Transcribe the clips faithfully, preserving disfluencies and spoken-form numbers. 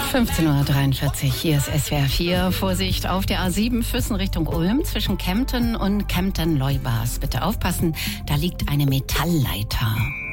fünfzehn Uhr dreiundvierzig, hier ist S W R vier. Vorsicht auf der A sieben Füssen Richtung Ulm zwischen Kempten und Kempten-Leubas. Bitte aufpassen, da liegt eine Metallleiter.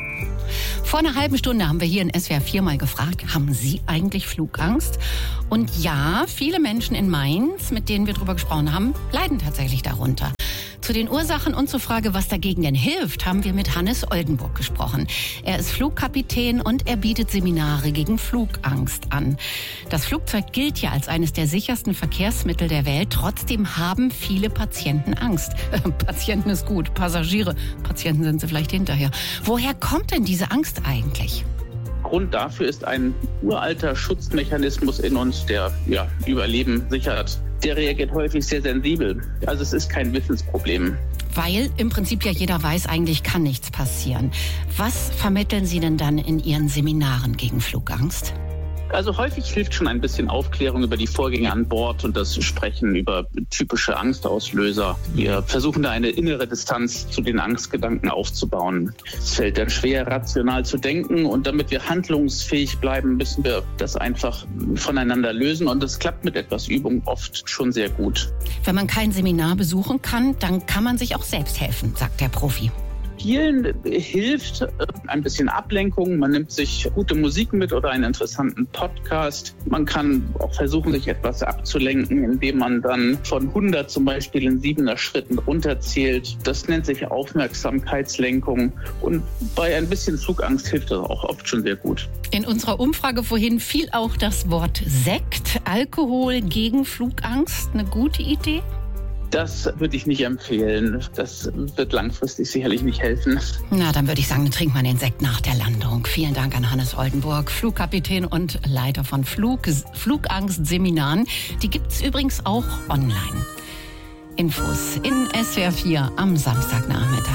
Vor einer halben Stunde haben wir hier in S W R vier mal gefragt, haben Sie eigentlich Flugangst? Und ja, viele Menschen in Mainz, mit denen wir drüber gesprochen haben, leiden tatsächlich darunter. Zu den Ursachen und zur Frage, was dagegen denn hilft, haben wir mit Hannes Oldenburg gesprochen. Er ist Flugkapitän und er bietet Seminare gegen Flugangst an. Das Flugzeug gilt ja als eines der sichersten Verkehrsmittel der Welt. Trotzdem haben viele Patienten Angst. Äh, Patienten ist gut, Passagiere, Patienten sind sie vielleicht hinterher. Woher kommt denn diese Angst eigentlich? Grund dafür ist ein uralter Schutzmechanismus in uns, der ja, Überleben sichert. Der reagiert häufig sehr sensibel. Also es ist kein Wissensproblem. Weil im Prinzip ja jeder weiß, eigentlich kann nichts passieren. Was vermitteln Sie denn dann in Ihren Seminaren gegen Flugangst? Also häufig hilft schon ein bisschen Aufklärung über die Vorgänge an Bord und das Sprechen über typische Angstauslöser. Wir versuchen da eine innere Distanz zu den Angstgedanken aufzubauen. Es fällt dann schwer, rational zu denken, und damit wir handlungsfähig bleiben, müssen wir das einfach voneinander lösen, und das klappt mit etwas Übung oft schon sehr gut. Wenn man kein Seminar besuchen kann, dann kann man sich auch selbst helfen, sagt der Profi. Vielen hilft ein bisschen Ablenkung. Man nimmt sich gute Musik mit oder einen interessanten Podcast. Man kann auch versuchen, sich etwas abzulenken, indem man dann von hundert zum Beispiel in siebener Schritten runterzählt. Das nennt sich Aufmerksamkeitslenkung. Und bei ein bisschen Flugangst hilft das auch oft schon sehr gut. In unserer Umfrage vorhin fiel auch das Wort Sekt. Alkohol gegen Flugangst, eine gute Idee? Das würde ich nicht empfehlen. Das wird langfristig sicherlich nicht helfen. Na, dann würde ich sagen, dann trinkt man den Sekt nach der Landung. Vielen Dank an Hannes Oldenburg, Flugkapitän und Leiter von Flug, Flugangst-Seminaren. Die gibt's übrigens auch online. Infos in S W R vier am Samstagnachmittag.